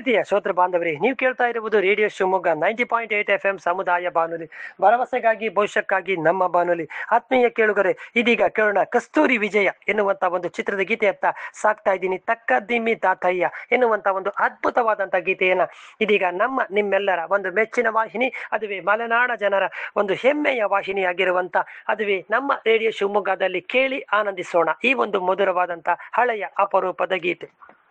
ಪ್ರೀತಿಯ ಶ್ರೋತೃ ಬಾಂಧವರೇ, ನೀವು ಕೇಳ್ತಾ ಇರುವುದು ರೇಡಿಯೋ ಶಿವಮೊಗ್ಗ 90.8 FM ಸಮುದಾಯ ಬಾನುಲಿ, ಭರವಸೆಗಾಗಿ ಭವಿಷ್ಯಕ್ಕಾಗಿ ನಮ್ಮ ಬಾನುಲಿ. ಆತ್ಮೀಯ ಕೇಳುಗರೆ, ಇದೀಗ ಕೇಳೋಣ ಕಸ್ತೂರಿ ವಿಜಯ ಎನ್ನುವಂತ ಒಂದು ಚಿತ್ರದ ಗೀತೆಯತ್ತ ಸಾಕ್ತಾ ಇದ್ದೀನಿ. ತಕ್ಕದಿಮ್ಮಿ ತಾತಯ್ಯ ಎನ್ನುವಂತ ಒಂದು ಅದ್ಭುತವಾದಂತ ಗೀತೆಯನ್ನ ಇದೀಗ ನಿಮ್ಮೆಲ್ಲರ ಒಂದು ಮೆಚ್ಚಿನ ವಾಹಿನಿ, ಅದುವೇ ಮಲೆನಾಡ ಜನರ ಒಂದು ಹೆಮ್ಮೆಯ ವಾಹಿನಿಯಾಗಿರುವಂತ ಅದುವೇ ನಮ್ಮ ರೇಡಿಯೋ ಶಿವಮೊಗ್ಗದಲ್ಲಿ ಕೇಳಿ ಆನಂದಿಸೋಣ ಈ ಒಂದು ಮಧುರವಾದಂತ ಹಳೆಯ ಅಪರೂಪದ ಗೀತೆ.